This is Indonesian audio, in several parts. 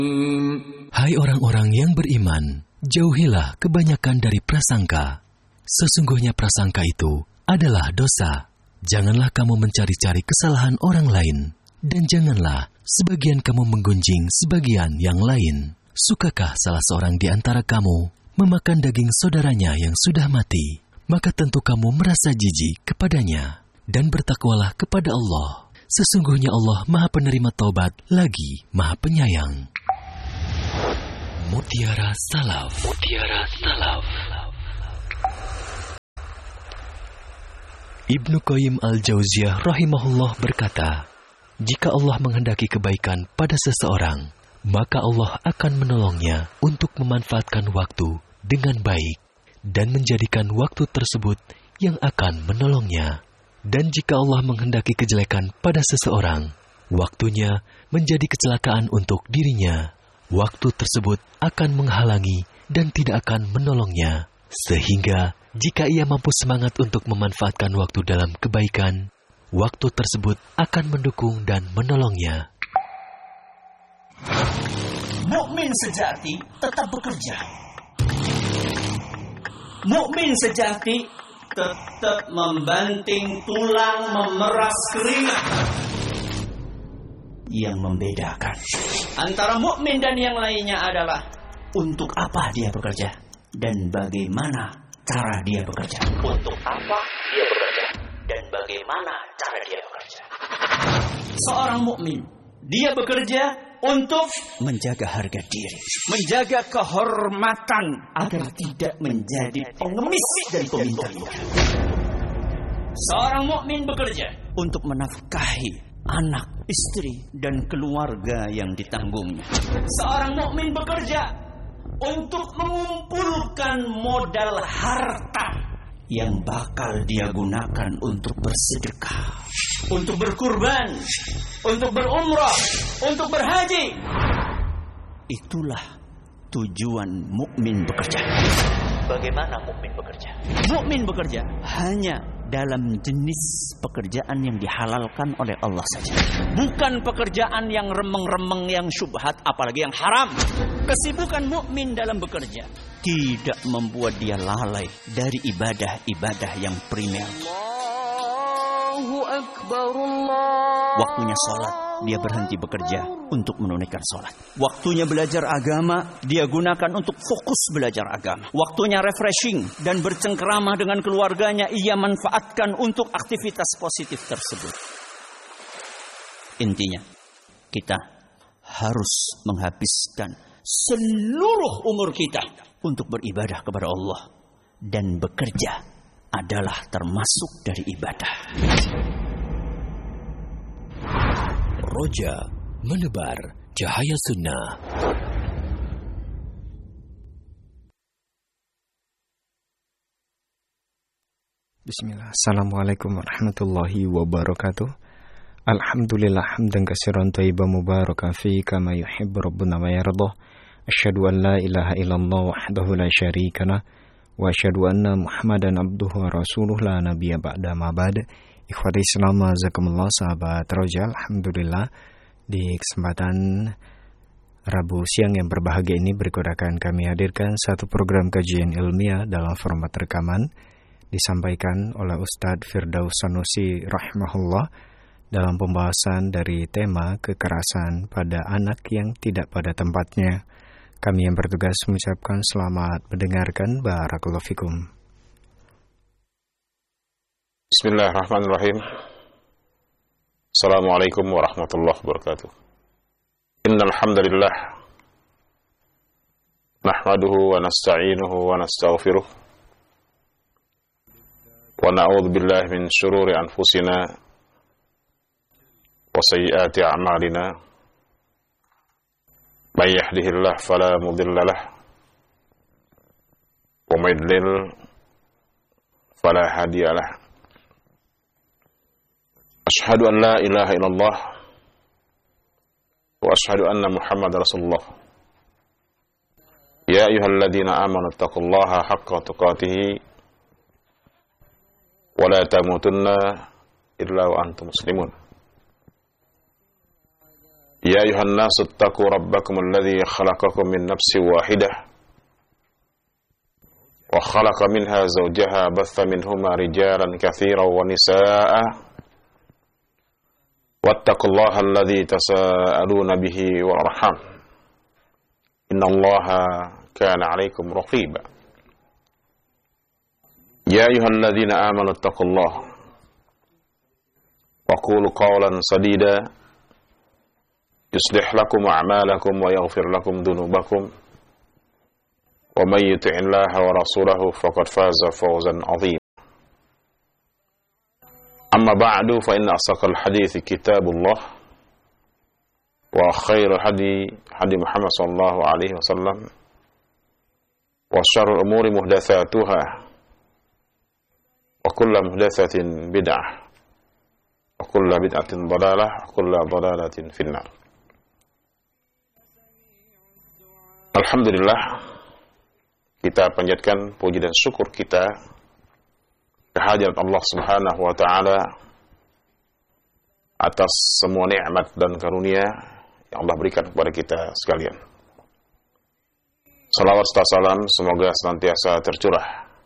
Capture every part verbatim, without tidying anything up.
Hai orang-orang yang beriman, jauhilah kebanyakan dari prasangka. Sesungguhnya prasangka itu adalah dosa. Janganlah kamu mencari-cari kesalahan orang lain, dan janganlah sebagian kamu menggunjing sebagian yang lain. Sukakah salah seorang di antara kamu memakan daging saudaranya yang sudah mati? Maka tentu kamu merasa jijik kepadanya, dan bertakwalah kepada Allah. Sesungguhnya Allah Maha Penerima Taubat lagi Maha Penyayang. Mutiara Salaf. Mutiara Salaf. Ibnu Qayyim Al-Jauziyah rahimahullah berkata, jika Allah menghendaki kebaikan pada seseorang, maka Allah akan menolongnya untuk memanfaatkan waktu dengan baik dan menjadikan waktu tersebut yang akan menolongnya. Dan jika Allah menghendaki kejelekan pada seseorang, waktunya menjadi kecelakaan untuk dirinya. Waktu tersebut akan menghalangi dan tidak akan menolongnya. Sehingga jika ia mampu semangat untuk memanfaatkan waktu dalam kebaikan, waktu tersebut akan mendukung dan menolongnya. Mukmin sejati tetap bekerja. Mukmin sejati tetap membanting tulang, memeras keringat. Yang membedakan antara mukmin dan yang lainnya adalah untuk apa dia bekerja dan bagaimana cara dia bekerja. Untuk apa dia bekerja dan bagaimana cara dia bekerja. Seorang mukmin, dia bekerja untuk menjaga harga diri, menjaga kehormatan agar tidak menjadi pengemis dari peminta-minta. Seorang mukmin bekerja untuk menafkahi anak, istri, dan keluarga yang ditanggungnya. Seorang mukmin bekerja untuk mengumpulkan modal harta yang bakal dia gunakan untuk bersedekah, untuk berkurban, untuk berumrah, untuk berhaji. Itulah tujuan mukmin bekerja. Bagaimana mukmin bekerja? Mukmin bekerja hanya dalam jenis pekerjaan yang dihalalkan oleh Allah saja. Bukan pekerjaan yang remeng-remeng, yang syubhat, apalagi yang haram. Kesibukan mukmin dalam bekerja tidak membuat dia lalai dari ibadah-ibadah yang primer. Allahu Akbar, Allah. Waktunya sholat, dia berhenti bekerja untuk menunaikan sholat. Waktunya belajar agama, dia gunakan untuk fokus belajar agama. Waktunya refreshing dan bercengkerama dengan keluarganya, ia manfaatkan untuk aktivitas positif tersebut. Intinya, kita harus menghabiskan seluruh umur kita untuk beribadah kepada Allah. Dan bekerja adalah termasuk dari ibadah. Roja menebar cahaya sunnah. Bismillah. Assalamualaikum warahmatullahi wabarakatuh. Alhamdulillah hamdan katsiran thayyiban mubarakan fi kama yuhibbu rabbuna wa yardah. Asyhadu an la ilaha illallah wahdahu la syarika lah wa asyhadu anna Muhammadan abduhu wa rasuluh la nabiyya ba'da ma ba'd. Ikhwati Islam, jazakumullah, sahabat Roja. Alhamdulillah, di kesempatan Rabu siang yang berbahagia ini berikut akan kami hadirkan satu program kajian ilmiah dalam format rekaman disampaikan oleh Ustadz Firdaus Sanusi rahimahullah dalam pembahasan dari tema kekerasan pada anak yang tidak pada tempatnya. Kami yang bertugas mengucapkan selamat mendengarkan. Barakallahu fikum. Bismillahirrahmanirrahim. Assalamualaikum warahmatullahi wabarakatuh. Innal hamdalillah nahmaduhu wa nasta'inuhu wa nastaghfiruh wa na'udzu billahi min shururi anfusina wa sayyiati a'malina. May yahdihillahu fala mudilla lahu wa may yudlil fala hadiya lahu. Ashhadu an la ilaha illallah wa ashhadu anna Muhammadar Rasulullah. Ya ayyuhalladzina amanu taqullaha haqqa tuqatih wa la tamutunna illa wa antum muslimun. يا أيها الناس اتقوا ربكم الذي خلقكم من نفس واحدة وخلق منها زوجها بث منهما رجالا كثيرا ونساء واتقوا الله الذي تساءلون به والأرحام إن الله كان عليكم رقيبا يا أيها الذين آمنوا اتقوا الله وقولوا قولا سديدا يصلح لكم أعمالكم ويغفر لكم ذنوبكم ومن يطع الله ورسوله فقد فاز فوزا عظيما أما بعد فإن أصدق الحديث كتاب الله وخير الهدي هدي محمد صلى الله عليه وسلم وشر الأمور محدثاتها وكل محدثة بدعة وكل بدعة ضلالة وكل ضلالة في النار. Alhamdulillah, kita panjatkan puji dan syukur kita kehadirat Allah Subhanahu wa taala atas semua nikmat dan karunia yang Allah berikan kepada kita sekalian. Salawat serta salam semoga senantiasa tercurah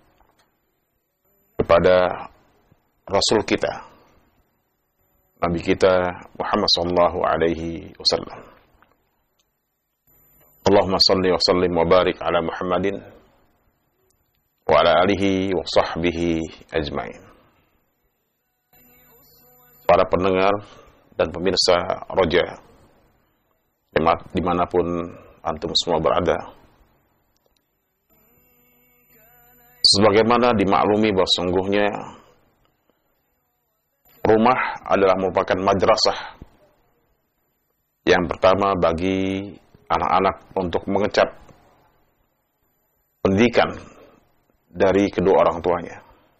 kepada Rasul kita, Nabi kita Muhammad sallallahu alaihi wasallam. Allahumma salli wa sallim wa barik ala Muhammadin wa ala alihi wa sahbihi ajmain. Para pendengar dan pemirsa Roja dimanapun antum semua berada, sebagaimana dimaklumi bahwa sungguhnya rumah adalah merupakan madrasah yang pertama bagi anak-anak untuk mengecap pendidikan dari kedua orang tuanya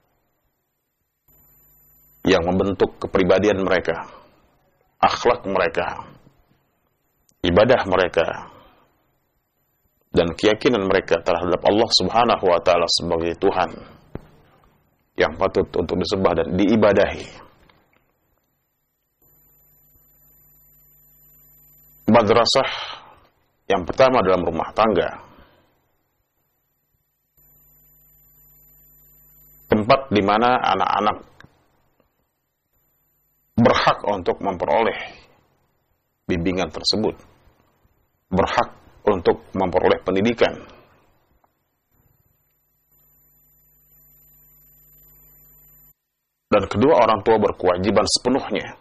yang membentuk kepribadian mereka, akhlak mereka, ibadah mereka, dan keyakinan mereka terhadap Allah Subhanahu wa taala sebagai Tuhan yang patut untuk disembah dan diibadahi. Madrasah yang pertama dalam rumah tangga, tempat di mana anak-anak berhak untuk memperoleh bimbingan tersebut, berhak untuk memperoleh pendidikan. Dan kedua orang tua berkewajiban sepenuhnya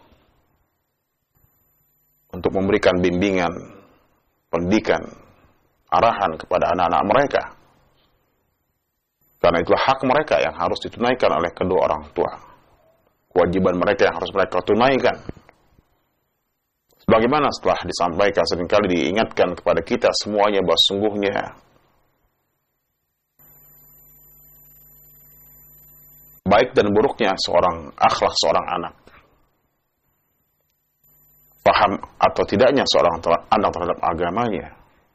untuk memberikan bimbingan, pendidikan, arahan kepada anak-anak mereka. Karena itulah hak mereka yang harus ditunaikan oleh kedua orang tua. Kewajiban mereka yang harus mereka tunaikan. Sebagaimana setelah disampaikan seringkali diingatkan kepada kita semuanya bahwa sungguhnya baik dan buruknya seorang akhlak seorang anak, paham atau tidaknya seorang anak terhadap agamanya,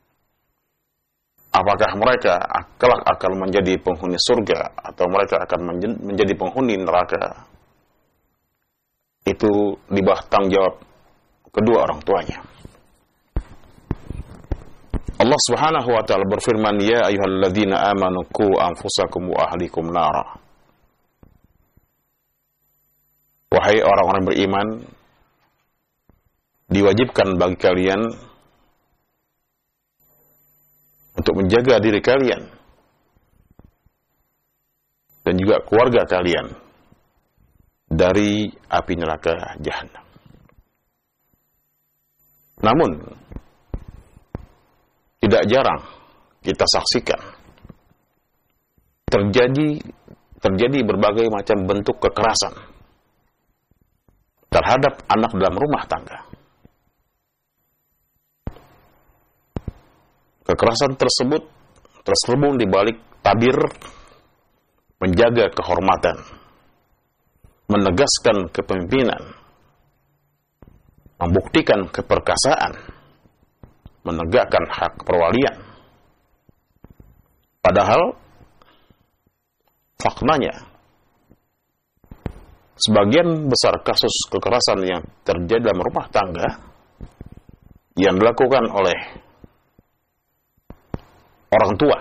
apakah mereka kelak akan menjadi penghuni surga atau mereka akan menjadi penghuni neraka, itu di bawah tanggung jawab kedua orang tuanya. Allah Subhanahu wa taala berfirman, ya ayyuhalladzina amanu qu anfusakum wa ahlikum nara. Wahai orang-orang beriman, diwajibkan bagi kalian untuk menjaga diri kalian dan juga keluarga kalian dari api neraka jahanam. Namun tidak jarang kita saksikan terjadi terjadi berbagai macam bentuk kekerasan terhadap anak dalam rumah tangga. Kekerasan tersebut terselubung di balik tabir menjaga kehormatan, menegaskan kepemimpinan, membuktikan keperkasaan, menegakkan hak perwalian. Padahal faktanya sebagian besar kasus kekerasan yang terjadi dalam rumah tangga yang dilakukan oleh orang tua,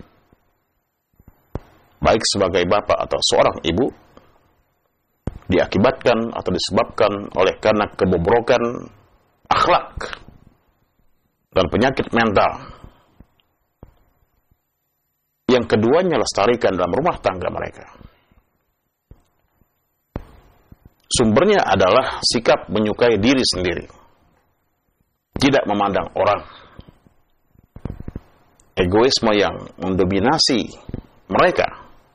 baik sebagai bapak atau seorang ibu, diakibatkan atau disebabkan oleh karena kebobrokan akhlak dan penyakit mental yang keduanya lestarikan dalam rumah tangga mereka. Sumbernya adalah sikap menyukai diri sendiri, tidak memandang orang, egoisme yang mendominasi mereka,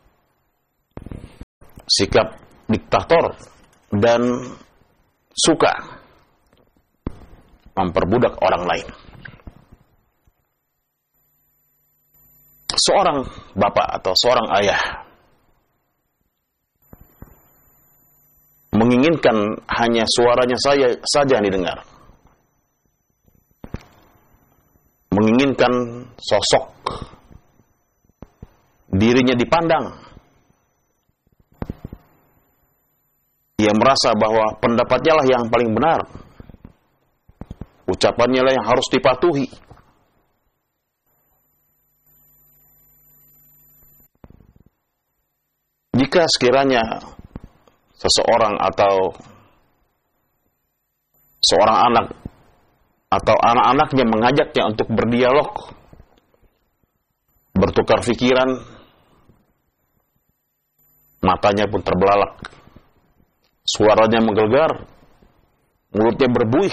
sikap diktator, dan suka memperbudak orang lain. Seorang bapak atau seorang ayah menginginkan hanya suaranya saya saja yang didengar, menginginkan sosok dirinya dipandang. Ia merasa bahwa pendapatnya lah yang paling benar, ucapannya lah yang harus dipatuhi. Jika sekiranya seseorang atau seorang anak atau anak-anaknya mengajaknya untuk berdialog, bertukar pikiran, matanya pun terbelalak, suaranya menggelegar, mulutnya berbuih,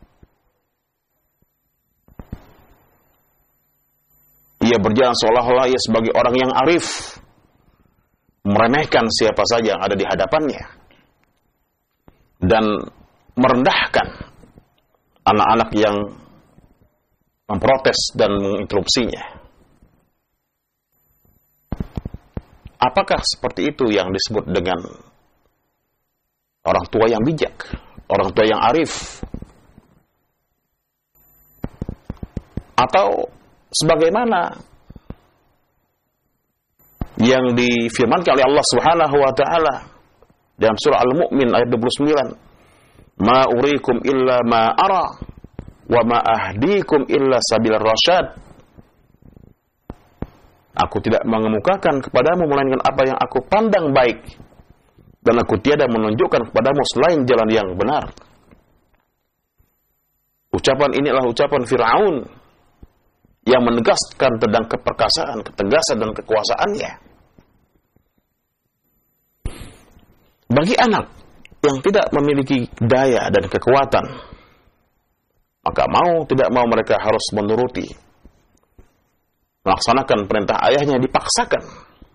ia berjalan seolah-olah ia sebagai orang yang arif, meremehkan siapa saja yang ada di hadapannya, dan merendahkan anak-anak yang memprotes dan menginterupsinya. Apakah seperti itu yang disebut dengan orang tua yang bijak, orang tua yang arif? Atau sebagaimana yang difirmankan oleh Allah Subhanahu wa taala dalam surah Al-Mu'min ayat dua puluh sembilan, "Ma uriikum illa ma ara wa ma ahdiikum illa sabilar rasyad." Aku tidak mengemukakan kepadamu melainkan apa yang aku pandang baik, dan aku tiada menunjukkan kepadamu selain jalan yang benar. Ucapan inilah ucapan Fir'aun yang menegaskan tentang keperkasaan, ketegasan, dan kekuasaannya. Bagi anak yang tidak memiliki daya dan kekuatan, maka mau tidak mau mereka harus menuruti, melaksanakan perintah ayahnya dipaksakan.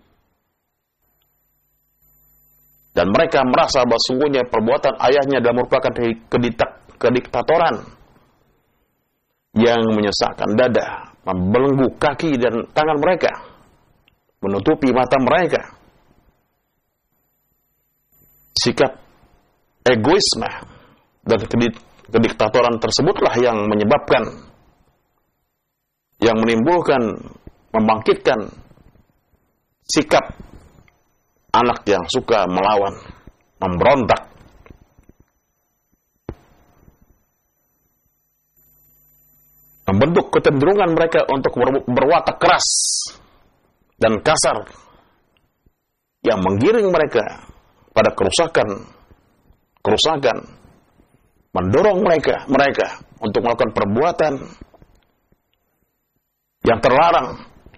Dan mereka merasa bahwa sungguhnya perbuatan ayahnya adalah merupakan kediktatoran yang menyesakkan dada, membelenggu kaki dan tangan mereka, menutupi mata mereka. Sikap egoisme dan kediktatoran tersebutlah yang menyebabkan, yang menimbulkan, membangkitkan sikap anak yang suka melawan, memberontak, membentuk kecenderungan mereka untuk berwatak keras dan kasar yang menggiring mereka pada kerusakan, kerusakan, mendorong mereka, mereka untuk melakukan perbuatan yang terlarang,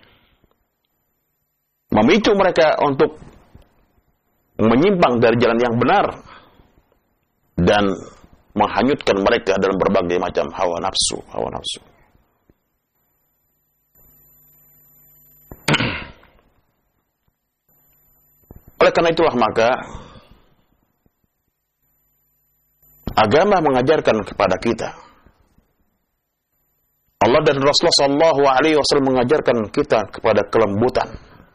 memicu mereka untuk menyimpang dari jalan yang benar, dan menghanyutkan mereka dalam berbagai macam hawa nafsu, hawa nafsu. Oleh karena itulah maka agama mengajarkan kepada kita, Allah dan Rasulullah Shallallahu Alaihi Wasallam mengajarkan kita kepada kelembutan.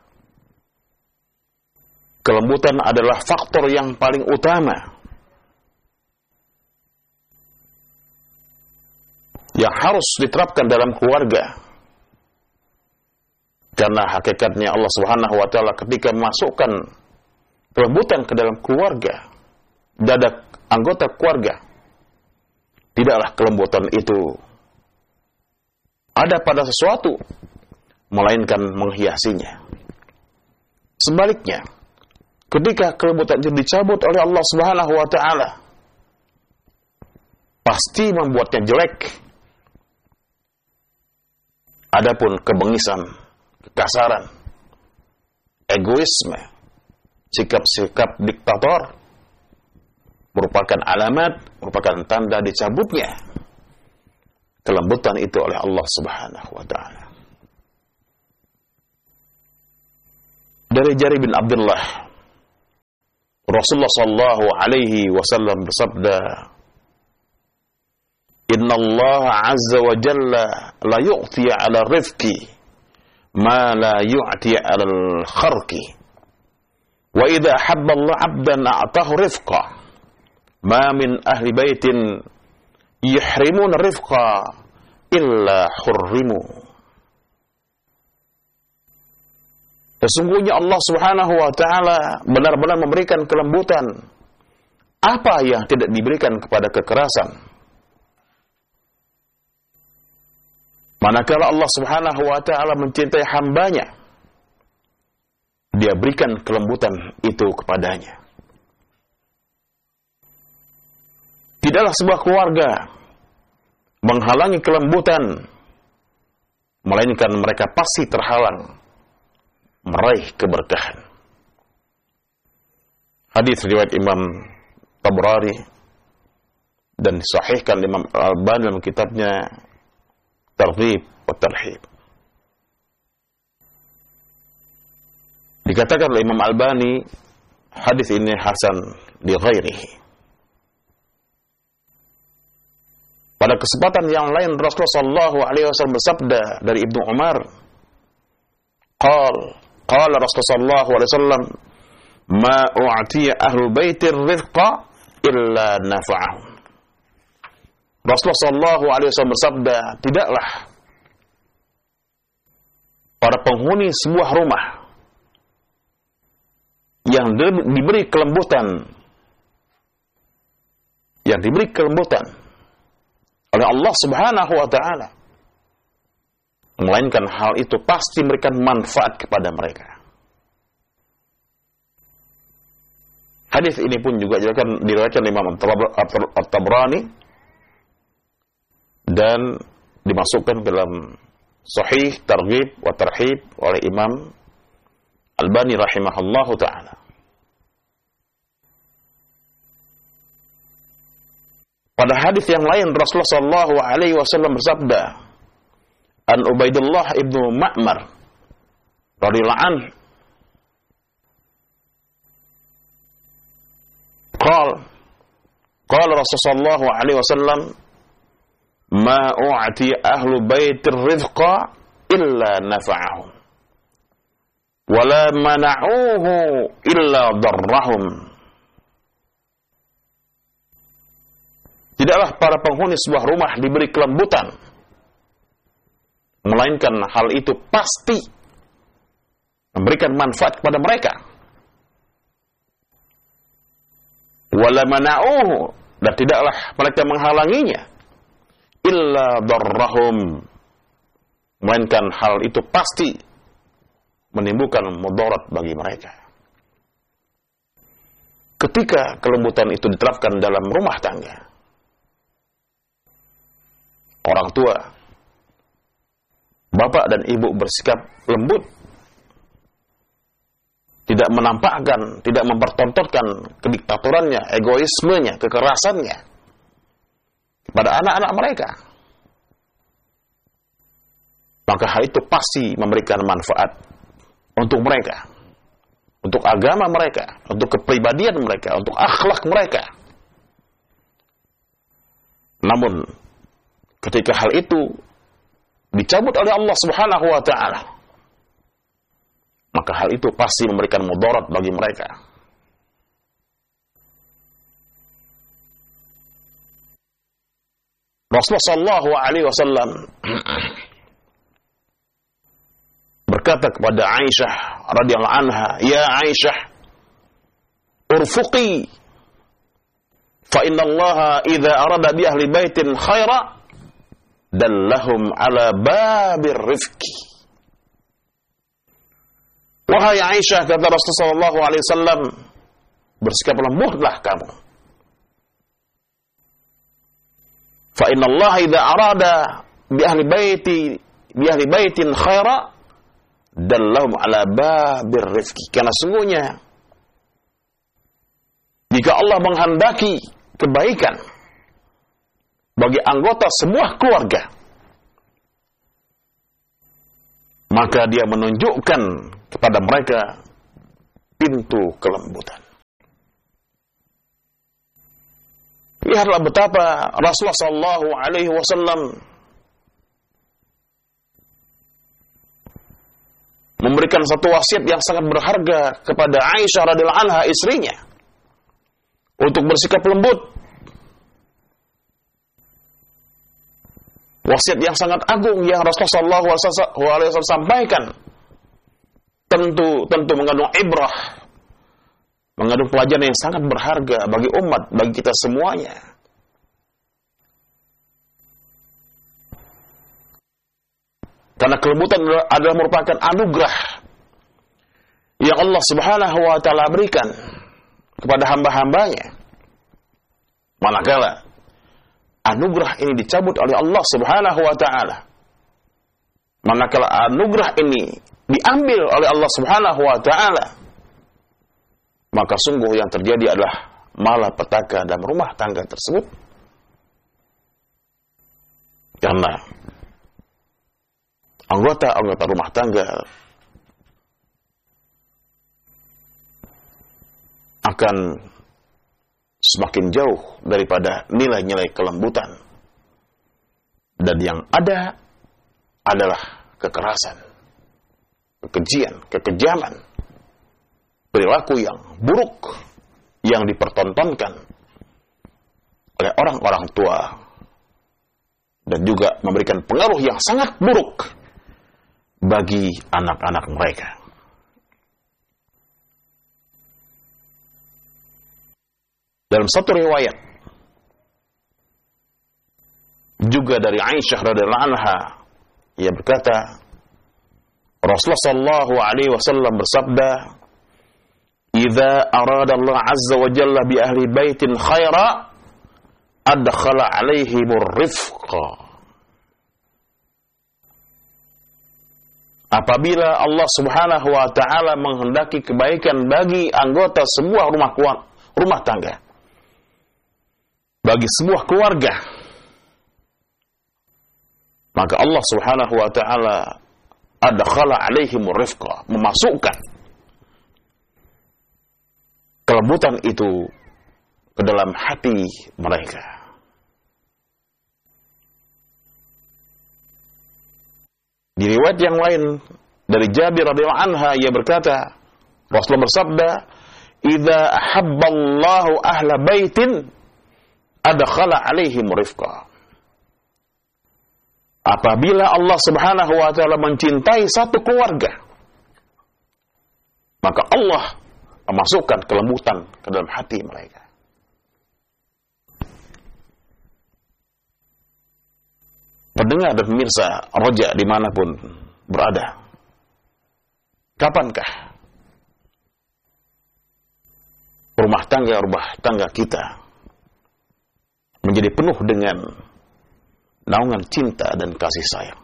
Kelembutan adalah faktor yang paling utama yang harus diterapkan dalam keluarga. Karena hakikatnya Allah Subhanahu wa taala ketika memasukkan kelembutan ke dalam keluarga, dada anggota keluarga, tidaklah kelembutan itu ada pada sesuatu, melainkan menghiasinya. Sebaliknya, ketika kelembutan itu dicabut oleh Allah Subhanahu wa taala, pasti membuatnya jelek. Adapun kebengisan, kekasaran, egoisme, sikap-sikap diktator merupakan alamat, merupakan tanda dicabutnya kelembutan itu oleh Allah Subhanahu wa taala. Dari Jarir bin Abdullah, Rasulullah sallallahu alaihi wasallam bersabda, "Inna Allah azza wa jalla la yu'ti 'ala rifqi ma la yu'ti 'ala al-kharqi. Wa idza habba Allah 'abdan a'tahu rifqa. Ma min ahli baitin yuhrimuna rifqa illa hurrimu." Sesungguhnya Allah Subhanahu wa taala benar-benar memberikan kelembutan apa yang tidak diberikan kepada kekerasan. Manakala Allah Subhanahu wa taala mencintai hambanya, Dia berikan kelembutan itu kepadanya. Tidaklah sebuah keluarga menghalangi kelembutan, melainkan mereka pasti terhalang meraih keberkahan. Hadis riwayat Imam Tabrani dan disahihkan Imam Al-Albani dalam kitabnya Targhib wa Tarhib. Dikatakan oleh Imam Al-Albani, hadis ini hasan li ghairihi. Pada kesempatan yang lain Rasulullah sallallahu alaihi wasallam bersabda dari Ibnu Umar, qal qala Rasulullah sallallahu alaihi wasallam, ma u'tiya ahlul baitir rizqa illa nafa'ahum. Rasulullah sallallahu alaihi wasallam bersabda, tidaklah para penghuni sebuah rumah yang diberi kelembutan yang diberi kelembutan oleh Allah Subhanahu wa taala, melainkan hal itu pasti memberikan manfaat kepada mereka. Hadis ini pun juga diriwayatkan Imam At-Tabrani dan dimasukkan dalam Sahih Targhib wa Tarhib oleh Imam Al-Albani rahimahullahu taala. Pada hadis yang lain Rasulullah sallallahu alaihi wasallam bersabda, an Ubaidillah ibnu Ma'mar radhiyallahu anhu, qala qala Rasulullah sallallahu alaihi wasallam, ma u'ti ahlu baitir rizqa illa nafa'ahum wa la mana'uhu illa darrahum. Tidaklah para penghuni sebuah rumah diberi kelembutan, melainkan hal itu pasti memberikan manfaat kepada mereka. Wala mana'uhu, dan tidaklah mereka menghalanginya, illa darrahum, melainkan hal itu pasti menimbulkan mudarat bagi mereka. Ketika kelembutan itu diterapkan dalam rumah tangga, orang tua, bapak dan ibu bersikap lembut, tidak menampakkan, tidak mempertontonkan kediktatorannya, egoismenya, kekerasannya kepada anak-anak mereka, maka hal itu pasti memberikan manfaat untuk mereka, untuk agama mereka, untuk kepribadian mereka, untuk akhlak mereka. Namun ketika hal itu dicabut oleh Allah Subhanahu wa taala, maka hal itu pasti memberikan mudarat bagi mereka. Rasulullah sallallahu alaihi wasallam berkata kepada Aisyah radhiyallahu anha, "Ya Aisyah, urfuqi fa inna Allah idza arada bi ahli baitin khaira dallahum ala babir rifqi. Wahai Aisyah, kata Rasulullah sallallahu alaihi wasallam, bersikap lembutlah kamu. Fa inna Allah idza arada bi ahli baiti bi ahli baitin khaira dallahum ala babir rifqi. Karena sungguhnya jika Allah menghendaki kebaikan bagi anggota sebuah keluarga, maka dia menunjukkan kepada mereka pintu kelembutan. Lihatlah betapa Rasulullah sallallahu alaihi wasallam memberikan satu wasiat yang sangat berharga kepada Aisyah radhiyallahu anha, istrinya, untuk bersikap lembut. Wasiat yang sangat agung yang Rasulullah sallallahu alaihi wasallam sampaikan tentu tentu mengandung ibrah, mengandung pelajaran yang sangat berharga bagi umat, bagi kita semuanya. Karena kelembutan adalah merupakan anugerah yang Allah Subhanahu wa taala berikan kepada hamba-hambanya. Manakala anugerah ini dicabut oleh Allah Subhanahu wa taala, manakala anugerah ini diambil oleh Allah Subhanahu wa taala, maka sungguh yang terjadi adalah malapetaka dalam rumah tangga tersebut. Karena anggota-anggota rumah tangga akan semakin jauh daripada nilai-nilai kelembutan, dan yang ada adalah kekerasan, kekejian, kekejaman, perilaku yang buruk yang dipertontonkan oleh orang-orang tua, dan juga memberikan pengaruh yang sangat buruk bagi anak-anak mereka. Dalam satu riwayat juga dari Aisyah radhiyallahu anha, ia berkata, Rasulullah sallallahu alaihi wasallam bersabda, "Idza arada Allah azza wa jalla bi ahli baitin khaira, adkhala alaihimur rifqa." Apabila Allah Subhanahu wa taala menghendaki kebaikan bagi anggota sebuah rumah rumah tangga, bagi sebuah keluarga, maka Allah Subhanahu wa taala adkhala alaihimur rifqa, memasukkan kelembutan itu ke dalam hati mereka. Di riwayat yang lain dari Jabir radhiyallahu anha, ia berkata, Rasulullah bersabda, "Idza ahabballahu ahla baitin adkhala alaihim rifqa." Apabila Allah Subhanahu wa taala mencintai satu keluarga, maka Allah memasukkan kelembutan ke dalam hati mereka. Pendengar dan pemirsa Roja dimanapun berada, kapankah rumah tangga-rumah tangga kita menjadi penuh dengan naungan cinta dan kasih sayang?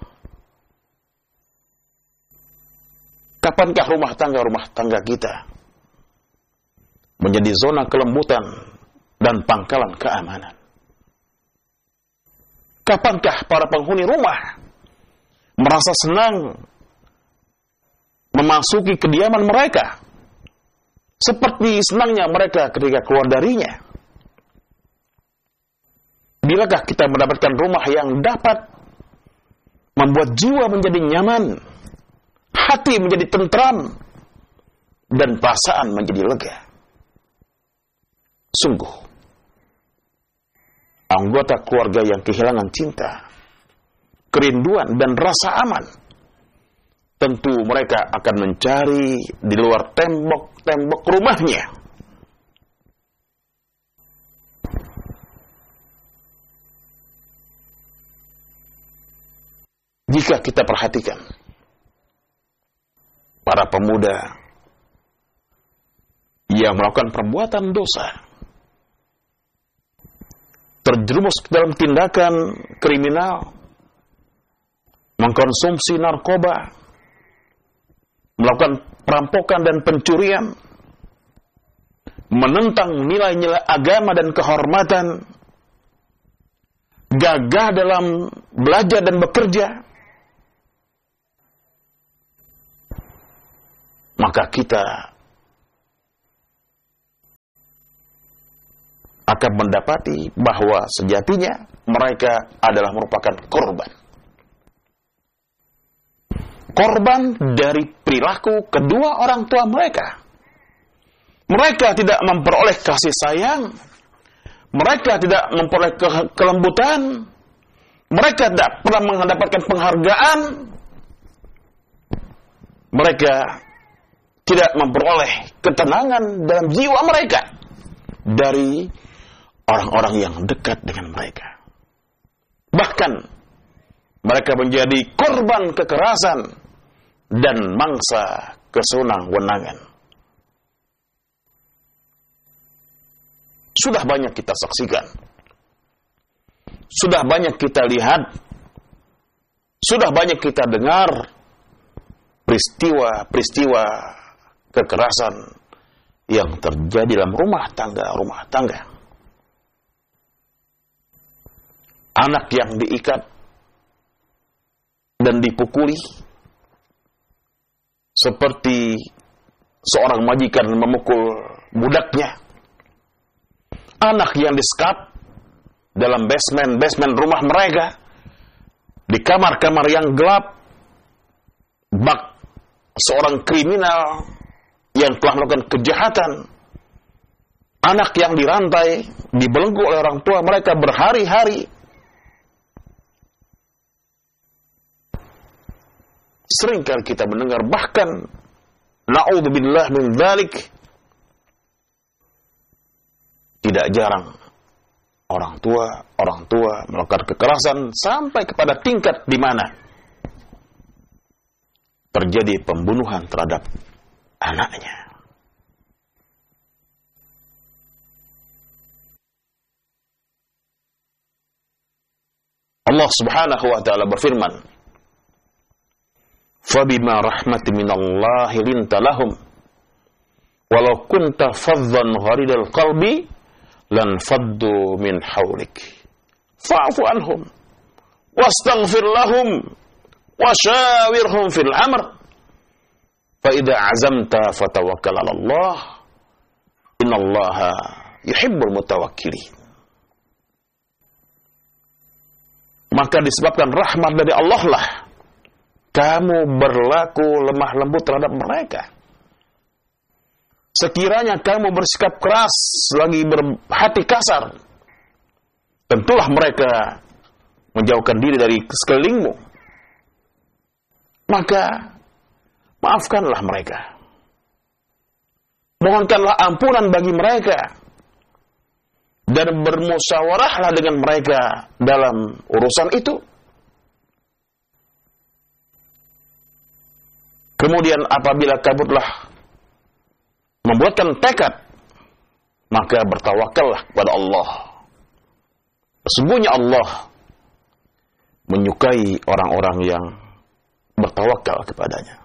Kapankah rumah tangga-rumah tangga kita menjadi zona kelembutan dan pangkalan keamanan? Kapankah para penghuni rumah merasa senang memasuki kediaman mereka seperti senangnya mereka ketika keluar darinya? Bilakah kita mendapatkan rumah yang dapat membuat jiwa menjadi nyaman, hati menjadi tentram, dan perasaan menjadi lega? Sungguh, anggota keluarga yang kehilangan cinta, kerinduan, dan rasa aman, tentu mereka akan mencari di luar tembok-tembok rumahnya. jika kita perhatikan para pemuda yang melakukan perbuatan dosa, terjerumus dalam tindakan kriminal, mengkonsumsi narkoba, melakukan perampokan dan pencurian, menentang nilai-nilai agama dan kehormatan, gagah dalam belajar dan bekerja, maka kita akan mendapati bahwa sejatinya mereka adalah merupakan korban. Korban dari perilaku kedua orang tua mereka. Mereka tidak memperoleh kasih sayang. Mereka tidak memperoleh ke- kelembutan. Mereka tidak pernah mendapatkan penghargaan. Mereka tidak memperoleh ketenangan dalam jiwa mereka dari orang-orang yang dekat dengan mereka. Bahkan mereka menjadi korban kekerasan dan mangsa kesenang-wenangan. Sudah banyak kita saksikan. Sudah banyak kita lihat. Sudah banyak kita dengar peristiwa-peristiwa kekerasan yang terjadi dalam rumah tangga-rumah tangga. Anak yang diikat dan dipukuli seperti seorang majikan memukul budaknya. Anak yang disekap dalam basement-basement rumah mereka, di kamar-kamar yang gelap, bak seorang kriminal yang telah melakukan kejahatan. Anak yang dirantai, dibelenggu oleh orang tua mereka berhari-hari. Seringkali kita mendengar, bahkan na'udzubillah min dzalik, tidak jarang orang tua orang tua melakukan kekerasan sampai kepada tingkat di mana terjadi pembunuhan terhadap anaknya. Allah Subhanahu wa taala berfirman, "Fabima rahmatin minallahi linta lahum walau kunta faddan gharidal qalbi lan faddu min hawlik fa'fu anhum wastaghfir lahum washawirhum fil amr fa idza azamta fatawakkal 'ala Allah innallaha yuhibbul mutawakkilin." Maka disebabkan rahmat dari Allah lah kamu berlaku lemah lembut terhadap mereka. Sekiranya kamu bersikap keras, lagi berhati kasar, tentulah mereka menjauhkan diri dari sekelilingmu. Maka maafkanlah mereka. Mohonkanlah ampunan bagi mereka. Dan bermusyawarahlah dengan mereka dalam urusan itu. Kemudian apabila kamu telah membuatkan tekad, maka bertawakallah kepada Allah. Sesungguhnya Allah menyukai orang-orang yang bertawakal kepadanya.